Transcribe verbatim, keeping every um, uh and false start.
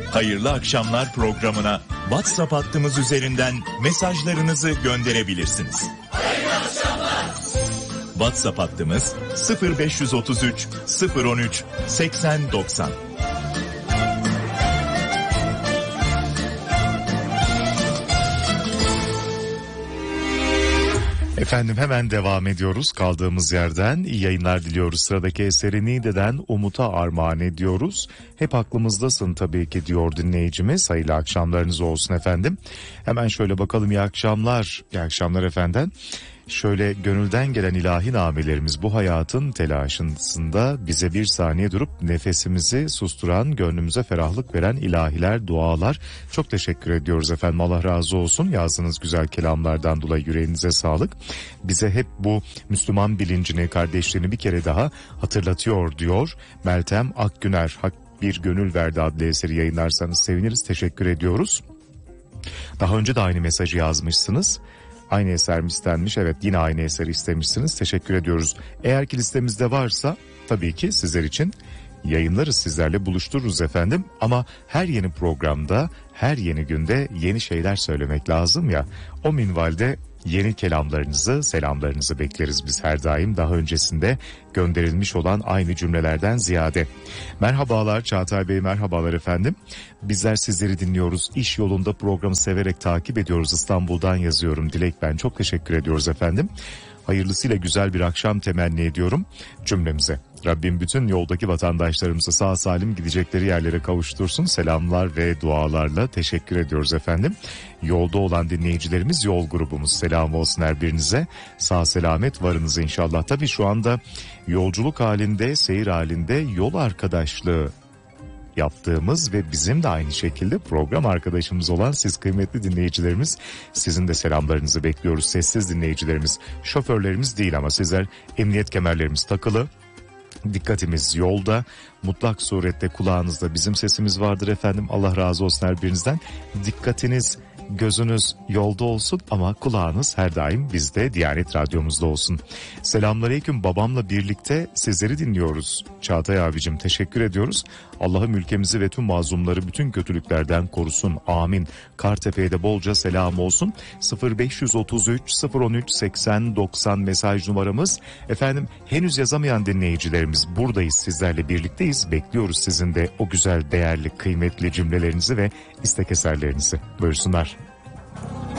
Hayırlı akşamlar programına WhatsApp hattımız üzerinden mesajlarınızı gönderebilirsiniz. Hayırlı akşamlar. WhatsApp hattımız sıfır beş otuz üç sıfır on üç seksen doksan. Efendim hemen devam ediyoruz kaldığımız yerden. İyi yayınlar diliyoruz. Sıradaki eseri Niğde'den Umut'a armağan ediyoruz. Hep aklımızdasın tabii ki diyor dinleyicimiz. Hayırlı akşamlarınız olsun efendim. Hemen şöyle bakalım, iyi akşamlar. İyi akşamlar efendim. Şöyle gönülden gelen ilahi namelerimiz bu hayatın telaşında bize bir saniye durup nefesimizi susturan, gönlümüze ferahlık veren ilahiler, dualar. Çok teşekkür ediyoruz efendim, Allah razı olsun. Yazdığınız güzel kelamlardan dolayı yüreğinize sağlık. Bize hep bu Müslüman bilincini, kardeşliğini bir kere daha hatırlatıyor diyor Meltem Akgüner. Hak bir gönül verdi adlı eseri yayınlarsanız seviniriz, teşekkür ediyoruz. Daha önce de aynı mesajı yazmışsınız. Aynı eser mi istenmiş? Evet, yine aynı eseri istemişsiniz. Teşekkür ediyoruz. Eğer ki listemizde varsa tabii ki sizler için yayınlarız, sizlerle buluştururuz efendim. Ama her yeni programda, her yeni günde yeni şeyler söylemek lazım ya. O minvalde yeni kelamlarınızı, selamlarınızı bekleriz biz her daim, daha öncesinde gönderilmiş olan aynı cümlelerden ziyade. Merhabalar Çağatay Bey, merhabalar efendim. Bizler sizleri dinliyoruz. İş yolunda programı severek takip ediyoruz. İstanbul'dan yazıyorum. Dilek ben. Çok teşekkür ediyoruz efendim. Hayırlısıyla güzel bir akşam temenni ediyorum cümlemize. Rabbim bütün yoldaki vatandaşlarımızı sağ salim gidecekleri yerlere kavuştursun. Selamlar ve dualarla teşekkür ediyoruz efendim. Yolda olan dinleyicilerimiz, yol grubumuz, selam olsun her birinize. Sağ selamet varınız inşallah. Tabii şu anda yolculuk halinde, seyir halinde yol arkadaşlığı yaptığımız ve bizim de aynı şekilde program arkadaşımız olan siz kıymetli dinleyicilerimiz, sizin de selamlarınızı bekliyoruz. Sessiz dinleyicilerimiz, şoförlerimiz değil ama sizler, emniyet kemerlerimiz takılı, dikkatimiz yolda, mutlak surette kulağınızda bizim sesimiz vardır efendim. Allah razı olsun her birinizden. Dikkatiniz, gözünüz yolda olsun ama kulağınız her daim bizde, Diyanet Radyomuzda olsun. Selamünaleyküm, babamla birlikte sizleri dinliyoruz. Çağatay abicim teşekkür ediyoruz. Allah'ım ülkemizi ve tüm mazlumları bütün kötülüklerden korusun. Amin. Kartepe'ye de bolca selam olsun. sıfır beş otuz üç sıfır on üç seksen doksan mesaj numaramız. Efendim henüz yazamayan dinleyicilerimiz, buradayız, sizlerle birlikteyiz. Bekliyoruz sizin de o güzel, değerli, kıymetli cümlelerinizi ve istek eserlerinizi. Buyursunlar.